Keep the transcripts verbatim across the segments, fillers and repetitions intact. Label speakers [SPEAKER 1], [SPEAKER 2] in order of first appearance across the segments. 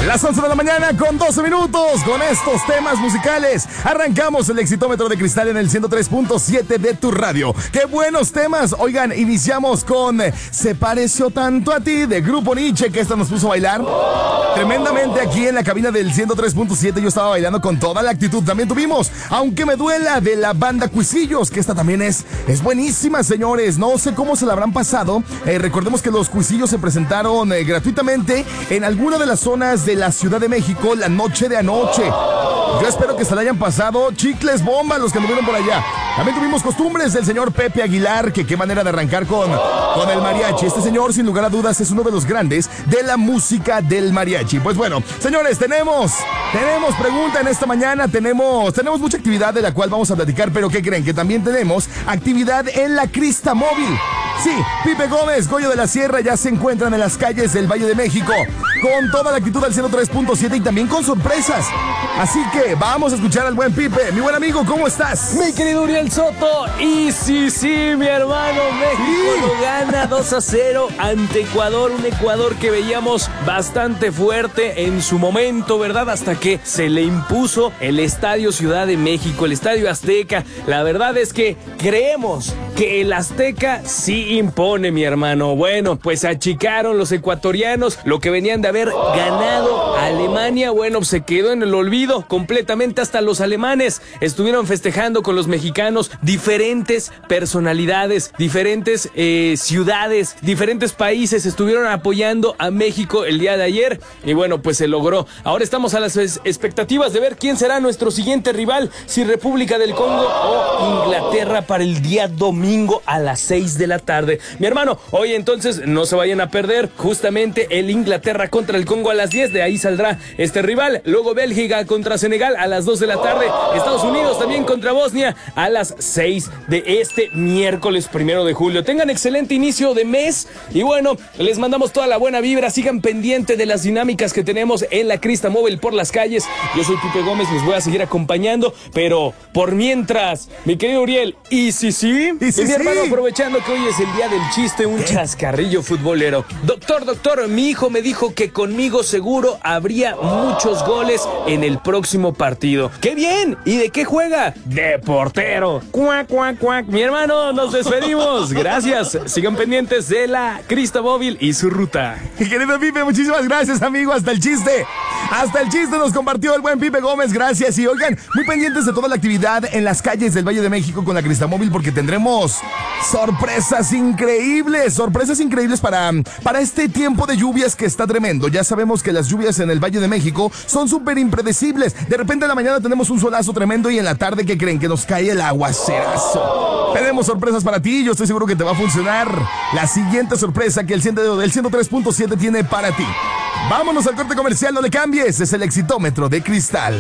[SPEAKER 1] Las once de la mañana con doce minutos. Con estos temas musicales arrancamos el Exitómetro de Cristal en el ciento tres punto siete de tu radio. ¡Qué buenos temas! Oigan, iniciamos con Se pareció tanto a ti de Grupo Nietzsche, que esta nos puso a bailar tremendamente aquí en la cabina del ciento tres punto siete. Yo estaba bailando con toda la actitud. También tuvimos Aunque me duela de la banda Cuisillos, que esta también es, es buenísima, señores. No sé cómo se la habrán pasado. Eh, recordemos que los Cuisillos se presentaron eh, gratuitamente en alguna de las zonas de la Ciudad de México la noche de anoche. Yo espero que se la hayan pasado chicles bomba los que anduvieron por allá. También tuvimos Costumbres del señor Pepe Aguilar, que qué manera de arrancar con, con el mariachi. Este señor, sin lugar a dudas, es uno de los grandes de la música del mariachi. Pues bueno, señores, tenemos, tenemos pregunta en esta mañana, tenemos, tenemos mucha actividad de la cual vamos a platicar, pero ¿qué creen? Que también tenemos actividad en la Crista Móvil. Sí, Pipe Gómez, Goyo de la Sierra ya se encuentran en las calles del Valle de México con toda la actitud del ciento tres punto siete y también con sorpresas. Así que vamos a escuchar al buen Pipe. Mi buen amigo, ¿cómo estás?
[SPEAKER 2] Mi querido Uriel Soto, y sí, sí, mi hermano, México
[SPEAKER 1] Sí.
[SPEAKER 2] lo gana dos a cero ante Ecuador, un Ecuador que veíamos bastante fuerte en su momento, ¿verdad? Hasta que se le impuso el Estadio Ciudad de México, el Estadio Azteca. La verdad es que creemos que el Azteca sí impone, mi hermano. Bueno, pues achicaron los ecuatorianos lo que venían de haber ganado a Alemania. Bueno, se quedó en el olvido completamente. Hasta los alemanes estuvieron festejando con los mexicanos. Diferentes personalidades, diferentes eh, ciudades, diferentes países estuvieron apoyando a México el día de ayer. Y bueno, pues se logró. Ahora estamos a las expectativas de ver quién será nuestro siguiente rival, si República del Congo o Inglaterra, para el día domingo a las seis de la tarde. Mi hermano, hoy entonces no se vayan a perder justamente el Inglaterra contra el Congo a las diez. De ahí saldrá este rival. Luego Bélgica contra Senegal a las dos de la tarde. Estados Unidos también contra Bosnia a las seis de este miércoles primero de julio. Tengan excelente inicio de mes y bueno, les mandamos toda la buena vibra. Sigan pendiente de las dinámicas que tenemos en la Crista Móvil por las calles. Yo soy Pipe Gómez, les voy a seguir acompañando, pero por mientras, mi querido Uriel, y sí, sí,
[SPEAKER 1] Y sí,
[SPEAKER 2] mi
[SPEAKER 1] sí.
[SPEAKER 2] hermano, aprovechando que hoy es el día del chiste, un chascarrillo futbolero. Doctor, doctor, mi hijo me dijo que conmigo seguro habría muchos goles en el próximo partido. ¡Qué bien! ¿Y de qué juega? De portero. Cuac, cuac, cuac. Mi hermano, nos despedimos. Gracias. Sigan pendientes de la Crista Móvil y su ruta.
[SPEAKER 1] Mi querido Pipe, muchísimas gracias, amigo. Hasta el chiste. Hasta el chiste nos compartió el buen Pipe Gómez. Gracias. Y oigan, muy pendientes de toda la actividad en las calles del Valle de México con la Crista Móvil, porque tendremos sorpresas increíbles. Sorpresas increíbles para, para este tiempo de lluvias que está tremendo. Ya sabemos que las lluvias en el Valle de México son súper impredecibles. De repente en la mañana tenemos un solazo tremendo y en la tarde, ¿qué creen? Que nos cae el aguacerazo. Tenemos sorpresas para ti. Yo estoy seguro que te va a funcionar la siguiente sorpresa que el ciento tres punto siete tiene para ti. Vámonos al corte comercial, no le cambies. Es el Exitómetro de Cristal.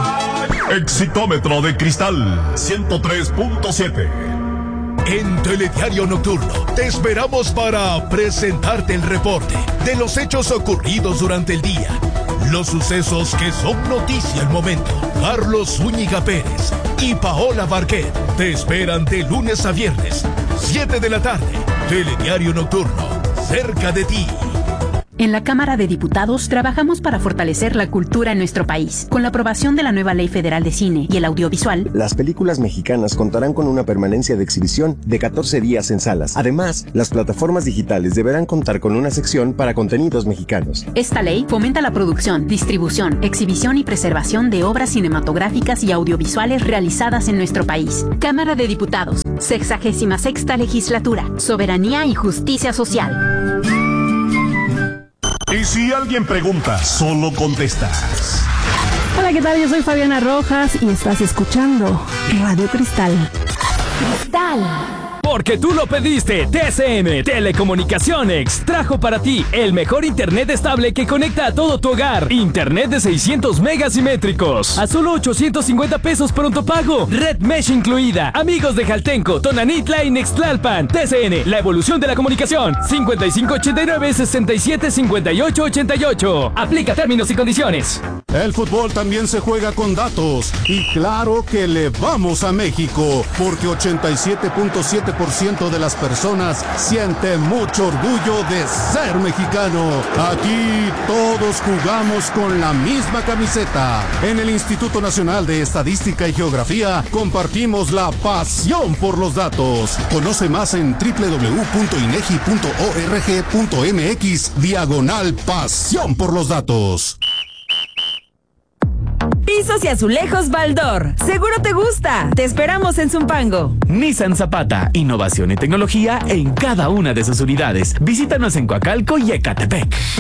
[SPEAKER 3] Exitómetro de Cristal ciento tres punto siete. En Telediario Nocturno te esperamos para presentarte el reporte de los hechos ocurridos durante el día, los sucesos que son noticia al momento. Carlos Zúñiga Pérez y Paola Barquet te esperan de lunes a viernes, siete de la tarde. Telediario Nocturno, cerca de ti.
[SPEAKER 4] En la Cámara de Diputados trabajamos para fortalecer la cultura en nuestro país. Con la aprobación de la nueva Ley Federal de Cine y el Audiovisual,
[SPEAKER 5] las películas mexicanas contarán con una permanencia de exhibición de catorce días en salas. Además, las plataformas digitales deberán contar con una sección para contenidos mexicanos.
[SPEAKER 4] esta ley fomenta la producción, distribución, exhibición y preservación de obras cinematográficas y audiovisuales realizadas en nuestro país. Cámara de Diputados, sexagésima sexta legislatura, soberanía y justicia social.
[SPEAKER 3] Y si alguien pregunta, solo contestas.
[SPEAKER 6] Hola, ¿qué tal? Yo soy Fabiana Rojas y estás escuchando Radio Cristal.
[SPEAKER 4] Cristal.
[SPEAKER 2] Porque tú lo pediste, T C M Telecomunicaciones trajo para ti el mejor internet estable que conecta a todo tu hogar. Internet de seiscientos megas simétricos a solo ochocientos cincuenta pesos pronto pago. Red Mesh incluida. Amigos de Jaltenco, Tonanitla y Nextlalpan. T C N, la evolución de la comunicación. cincuenta y cinco ochenta y nueve sesenta y siete cincuenta y ocho ochenta y ocho. Aplica términos y condiciones.
[SPEAKER 7] El fútbol también se juega con datos. Y claro que le vamos a México. Porque ochenta y siete punto siete veinte por ciento de las personas siente mucho orgullo de ser mexicano. Aquí todos jugamos con la misma camiseta. En el Instituto Nacional de Estadística y Geografía compartimos la pasión por los datos. Conoce más en doble u doble u doble u punto inegi punto org punto mx diagonal pasión por los datos.
[SPEAKER 8] Pisos y azulejos Baldor. Seguro te gusta. Te esperamos en Zumpango.
[SPEAKER 9] Nissan Zapata. Innovación y tecnología en cada una de sus unidades. Visítanos en Coacalco y Ecatepec.